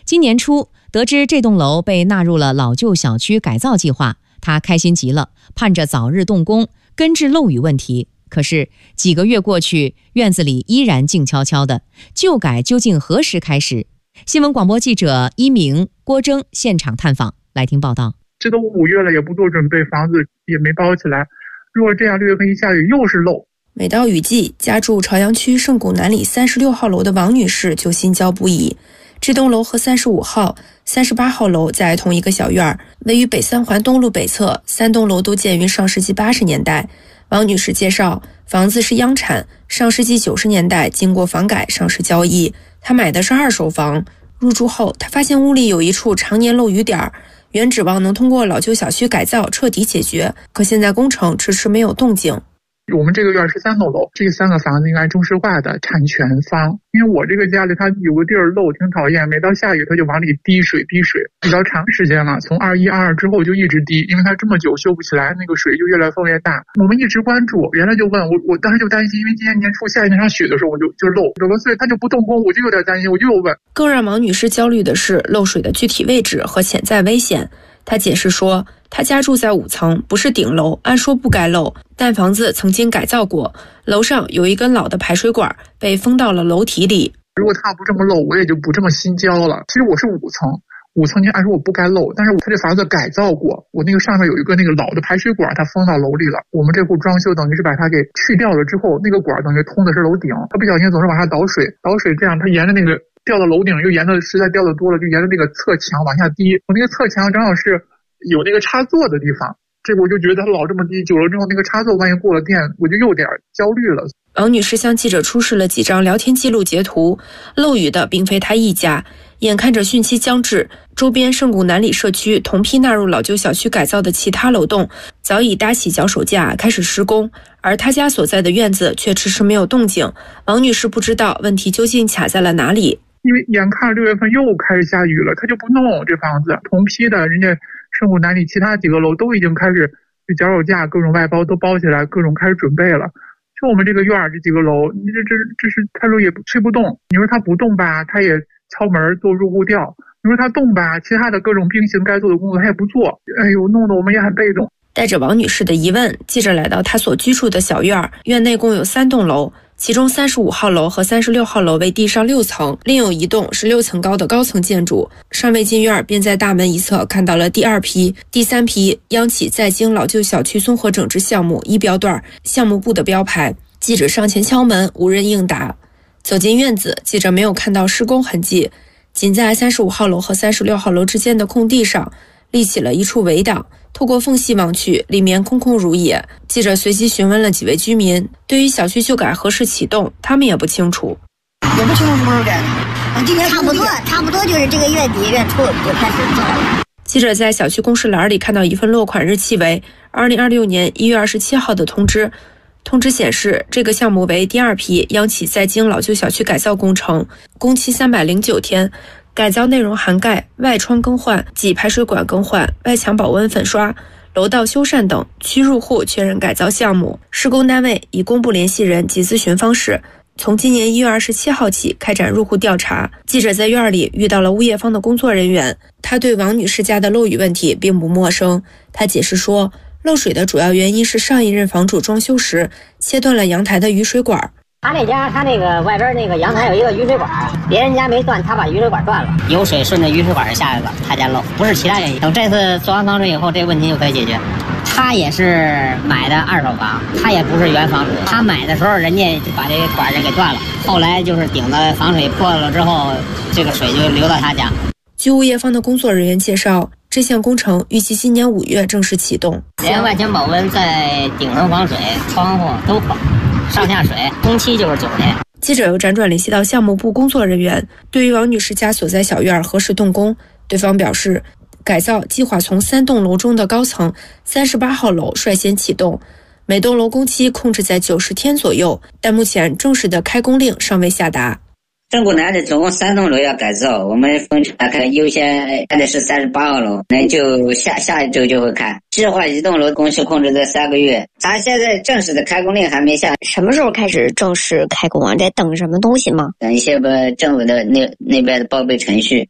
今年初得知这栋楼被纳入了老旧小区改造计划，他开心极了，盼着早日动工根治漏雨问题。可是几个月过去，院子里依然静悄悄的，旧改究竟何时开始？新闻广播记者一鸣、郭征现场探访，来听报道。 这都5月了，也不做准备，房子也没包起来。如果这样6月份一下雨又是漏。 每到雨季，家住朝阳区圣谷南里36号楼的王女士就心焦不已。这栋楼和35号、38号楼在同一个小院，位于北三环东路北侧，3栋楼都建于上世纪80年代。王女士介绍，房子是央产，上世纪90年代经过房改上市交易。她买的是2手房，入住后她发现屋里有一处常年漏雨点，原指望能通过老旧小区改造彻底解决，可现在工程迟迟没有动静。 我们这个院是3栋楼，这3个房子应该中石化的产权方。因为我这个家里它有个地儿漏，挺讨厌，每到下雨它就往里滴水，比较长时间了，从21、22之后就一直滴，因为它这么久修不起来，那个水就越来风越大。我们一直关注，原来就问我当时就担心，因为今年年初下一场雪的时候我就漏了，所以它就不动工，我就有点担心，我就又问。 更让王女士焦虑的是漏水的具体位置和潜在危险。她解释说，她家住在5层，不是顶楼，按说不该漏，但房子曾经改造过，楼上有一根老的排水管被封到了楼体里。 如果它不这么漏，我也就不这么心焦了。其实我是5层按说我不该漏，但是他这房子改造过，我那个上面有一个那个老的排水管，它封到楼里了。我们这户装修等于是把它给去掉了之后，那个管等于通的是楼顶，它不小心总是往下倒水，这样它沿着那个掉到楼顶，又沿着实在掉的多了，就沿着那个侧墙往下滴。我那个侧墙正好是有那个插座的地方，这个我就觉得它老这么滴，久了之后那个插座万一过了电，我就有点焦虑了。 王女士向记者出示了几张聊天记录截图，漏雨的并非她一家。眼看着汛期将至，周边圣谷南里社区同批纳入老旧小区改造的其他楼栋早已搭起脚手架开始施工，而她家所在的院子却迟迟没有动静。王女士不知道问题究竟卡在了哪里， 因为眼看6月份又开始下雨了，她就不弄这房子。同批的人家圣谷南里其他几个楼都已经开始脚手架各种外包都包起来，各种开始准备了。就我们这个院这几个楼，你这是他说也吹不动，你说他不动吧，他也敲门做入户调，你说他动吧，其他的各种并行该做的工作他也不做，哎呦，弄得我们也很被动。 带着王女士的疑问，记者来到她所居住的小院，院内共有3栋楼，其中35号楼和36号楼为地上6层，另有一栋是6层高的高层建筑。尚未进院，便在大门一侧看到了第2批、第3批央企在京老旧小区综合整治项目1标段项目部的标牌。记者上前敲门，无人应答。走进院子，记者没有看到施工痕迹，仅在35号楼和36号楼之间的空地上立起了一处围挡，透过缝隙望去，里面空空如也。记者随即询问了几位居民，对于小区修改何时启动，他们也不清楚。 也不清楚什么时候改的，今年差不多就是这个月底月初就开始做了。 记者在小区公示栏里看到一份落款日期为2026年1月27号的通知。通知显示，这个项目为第2批央企在京老旧小区改造工程，工期309天，改造内容涵盖外窗更换、挤排水管更换、外墙保温粉刷、楼道修缮等，需入户确认改造项目。施工单位以公布联系人及咨询方式，从今年1月27号起开展入户调查。记者在院里遇到了物业方的工作人员，他对王女士家的漏雨问题并不陌生。他解释说，漏水的主要原因是上一任房主装修时切断了阳台的雨水管。 他那家他那个外边那个阳台有一个雨水管，别人家没断，他把雨水管断了，有水顺着雨水管下来了，他家漏，不是其他原因。等这次做完防水以后，这个问题就可以解决。他也是买的2手房，他也不是原房主，他买的时候人家就把这个管给断了，后来就是顶的防水破了之后，这个水就流到他家。 据物业方的工作人员介绍，这项工程预计今年5月正式启动， 连外墙保温在顶层防水、窗户都好，上下水，工期就是90天。 记者又辗转联系到项目部工作人员，对于王女士家所在小院何时动工，对方表示，改造计划从3栋楼中的高层38号楼率先启动，每栋楼工期控制在90天左右，但目前正式的开工令尚未下达。 圣谷南的总共3栋楼要改造，我们分查看优先看的是38号楼，那就下一周就会看。计划1栋楼工期控制在3个月，他现在正式的开工令还没下。 什么时候开始正式开工啊？在等什么东西吗？ 等一些政府的那边的报备程序。